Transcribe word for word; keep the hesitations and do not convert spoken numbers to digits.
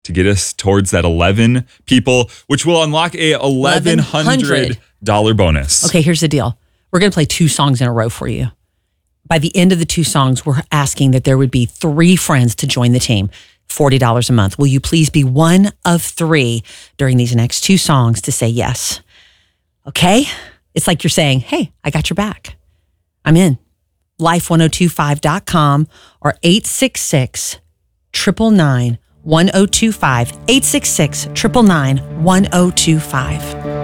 to get us towards that eleven people, which will unlock a eleven hundred dollars bonus. Okay, here's the deal. We're going to play two songs in a row for you. By the end of the two songs, we're asking that there would be three friends to join the team, forty dollars a month. Will you please be one of three during these next two songs to say yes? Okay? It's like you're saying, hey, I got your back. I'm in. life ten twenty-five dot com or eight six six, nine nine nine, one oh two five, eight six six, nine nine nine, one oh two five.